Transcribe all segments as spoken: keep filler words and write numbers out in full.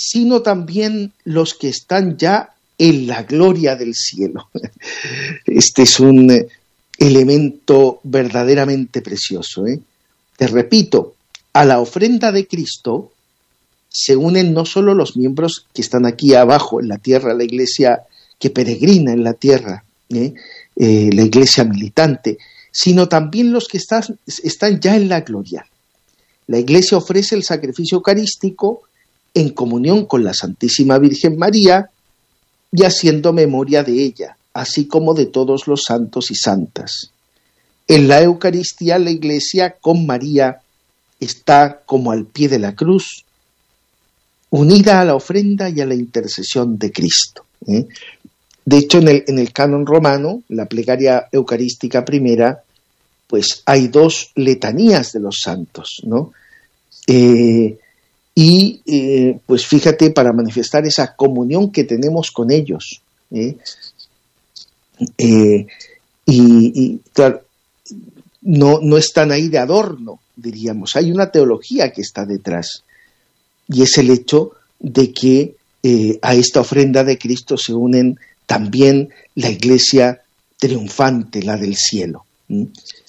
sino también los que están ya en la gloria del cielo. Este es un eh, elemento verdaderamente precioso, ¿eh? Te repito, a la ofrenda de Cristo se unen no solo los miembros que están aquí abajo en la tierra, la iglesia que peregrina en la tierra, ¿eh? Eh, la iglesia militante, sino también los que están, están ya en la gloria. La iglesia ofrece el sacrificio eucarístico en comunión con la Santísima Virgen María y haciendo memoria de ella, así como de todos los santos y santas. En la Eucaristía la iglesia con María está como al pie de la cruz, unida a la ofrenda y a la intercesión de Cristo, ¿eh? De hecho, en el, en el canon romano, la plegaria eucarística primera, pues hay dos letanías de los santos, ¿no? Eh, y eh, pues fíjate, para manifestar esa comunión que tenemos con ellos, ¿eh? Eh, y, y claro, no, no están ahí de adorno, diríamos, hay una teología que está detrás, y es el hecho de que eh, a esta ofrenda de Cristo se unen también la iglesia triunfante, la del cielo. ¿Mm?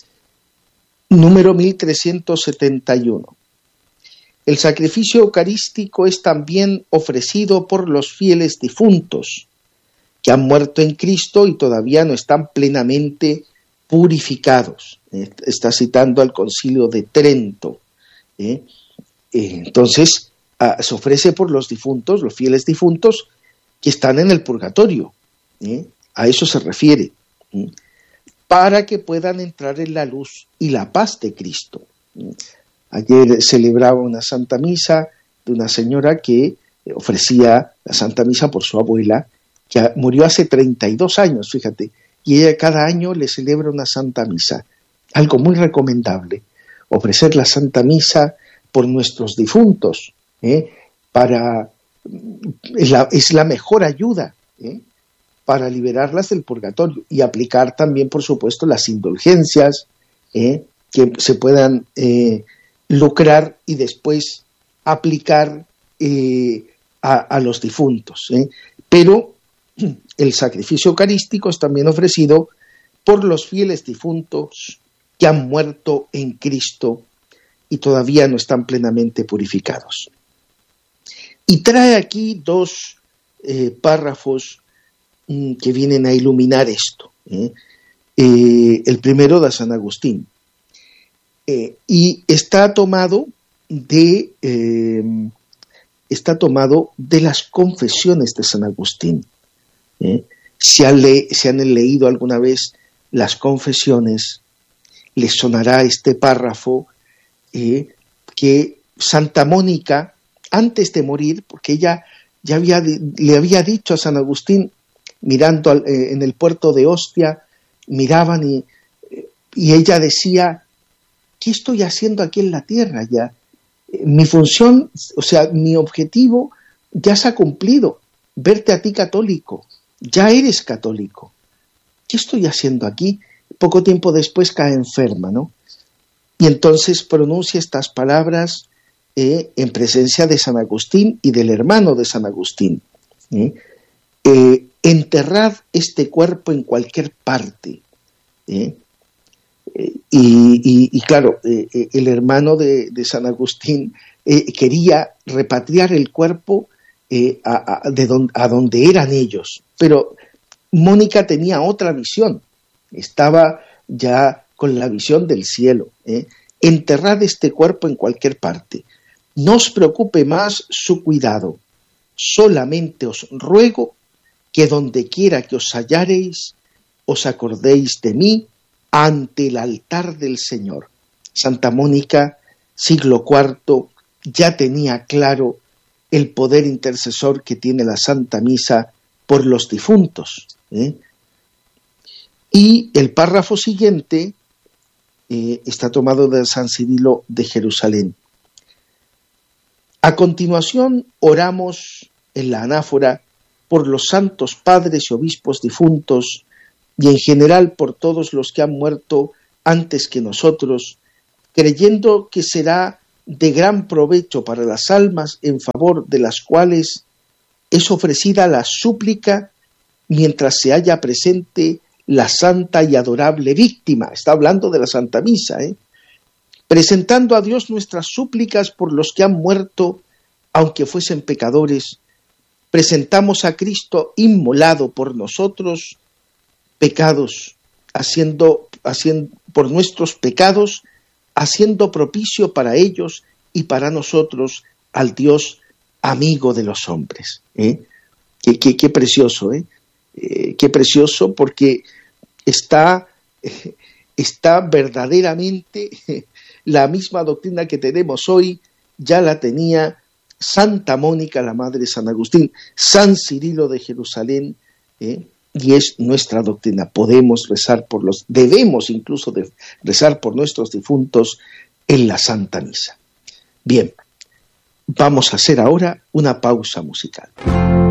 Número mil trescientos setenta y uno. El sacrificio eucarístico es también ofrecido por los fieles difuntos que han muerto en Cristo y todavía no están plenamente purificados. ¿Eh? Está citando al Concilio de Trento. ¿Eh? Eh, entonces, a, se ofrece por los difuntos, los fieles difuntos que están en el purgatorio. ¿Eh? A eso se refiere. ¿Eh? Para que puedan entrar en la luz y la paz de Cristo. ¿Eh? Ayer celebraba una Santa Misa de una señora que ofrecía la Santa Misa por su abuela, que murió hace treinta y dos años, fíjate, y ella cada año le celebra una Santa Misa. Algo muy recomendable, ofrecer la Santa Misa por nuestros difuntos, ¿eh? Para, es, la, es la mejor ayuda, ¿eh? Para liberarlas del purgatorio y aplicar también, por supuesto, las indulgencias, ¿eh? Que se puedan eh, lucrar y después aplicar eh, a, a los difuntos, ¿eh? Pero el sacrificio eucarístico es también ofrecido por los fieles difuntos que han muerto en Cristo y todavía no están plenamente purificados. Y trae aquí dos eh, párrafos mm, que vienen a iluminar esto. ¿eh? Eh, el primero de San Agustín. Eh, y está tomado de eh, está tomado de las confesiones de San Agustín. ¿eh? Si han, le, si han leído alguna vez las confesiones, les sonará este párrafo eh, que Santa Mónica, antes de morir, porque ella ya había, le había dicho a San Agustín, mirando al, eh, en el puerto de Ostia, miraban y, y ella decía: ¿qué estoy haciendo aquí en la tierra ya? Mi función, o sea, mi objetivo ya se ha cumplido, verte a ti católico, ya eres católico. ¿Qué estoy haciendo aquí? Poco tiempo después cae enferma, ¿no? Y entonces pronuncia estas palabras eh, en presencia de San Agustín y del hermano de San Agustín. ¿eh? Eh, enterrad este cuerpo en cualquier parte. ¿eh? Eh, y, y, y claro, eh, eh, el hermano de, de San Agustín eh, quería repatriar el cuerpo eh, a, a, de don, a donde eran ellos, pero Mónica tenía otra visión, estaba ya con la visión del cielo. ¿eh? Enterrad este cuerpo en cualquier parte, no os preocupe más su cuidado, solamente os ruego que donde quiera que os hallareis, os acordéis de mí ante el altar del Señor. Santa Mónica, siglo cuarto, ya tenía claro el poder intercesor que tiene la Santa Misa por los difuntos. ¿eh? Y el párrafo siguiente eh, está tomado de San Cirilo de Jerusalén. A continuación oramos en la anáfora por los santos padres y obispos difuntos y en general por todos los que han muerto antes que nosotros, creyendo que será de gran provecho para las almas en favor de las cuales es ofrecida la súplica mientras se halla presente la santa y adorable víctima. Está hablando de la Santa Misa, ¿eh? Presentando a Dios nuestras súplicas por los que han muerto, aunque fuesen pecadores, presentamos a Cristo inmolado por nosotros pecados, haciendo, haciendo por nuestros pecados, haciendo propicio para ellos y para nosotros al Dios amigo de los hombres. ¿eh? Qué, qué, qué precioso, ¿eh? Eh, qué precioso, porque está, eh, está verdaderamente eh, la misma doctrina que tenemos hoy, ya la tenía Santa Mónica, la madre de San Agustín, San Cirilo de Jerusalén, ¿eh? y es nuestra doctrina. Podemos rezar por los, debemos incluso de rezar por nuestros difuntos en la Santa Misa. Bien, vamos a hacer ahora una pausa musical.